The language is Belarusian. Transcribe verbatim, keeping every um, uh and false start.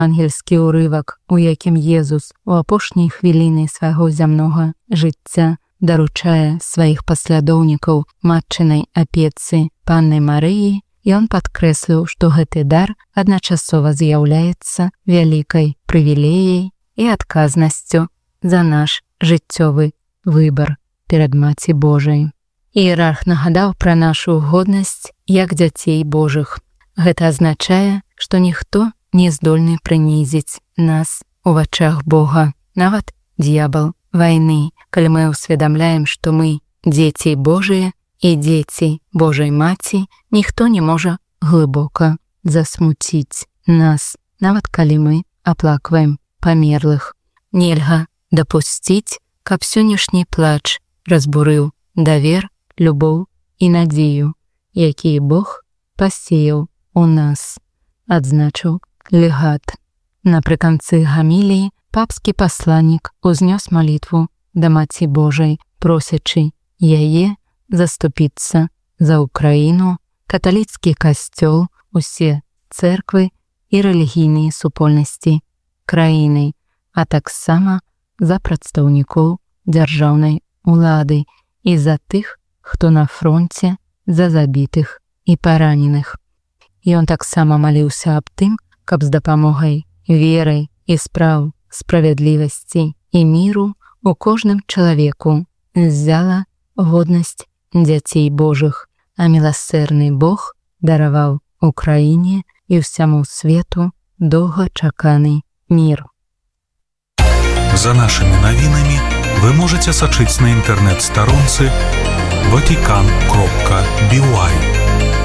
ангельскі ўрывак, у якім Езус у апошняй хвіліны свайго зямнога жыцця даручае сваіх паслядоўнікаў матчынай апецы Панны Марыі, ён падкрэсліў, што гэты дар адначасова з'яўляецца вялікай прывілеяй і адказнасцю за наш жыццёвы выбар перад Маці Божай. Іерарх нагадаў пра нашу годнасць як дзяцей Божых. Гэта азначае, што ніхто не здольны прынізіць нас у вачах Бога, нават д'ябал вайны, калі мы ўсведамляем, што мы дзеці Божыя і дзеці Божай Маці, ніхто не можа глыбока засмуціць нас, нават калі мы аплакваем памерлых. Нельга дапусціць, каб сённяшні плач разбурыў давер, любоў і надзею, якія Бог пасеяў у нас, адзначыў легат. Напрыканцы гаміліі папскі пасланнік узнёс малітву да Маці Божай, просячы яе заступіцца за Украіну, каталіцкі касцёл, усе цэрквы і рэлігійныя супольнасці краіны, а таксама за прадстаўнікоў дзяржаўнай улады і за тых, хто на фронце, за забітых і параненых. Ён таксама маліўся аб тым, каб з дапамогай веры і спраў справядлівасці і міру у кожным чалавеку ззяла годнасць дзяцей Божых, а міласэрны Бог дараваў Украіне і ўсяму свету доўгачаканы мір. За нашими новинами вы можете сочить на интернет-сторонце ватикан кропка би уай.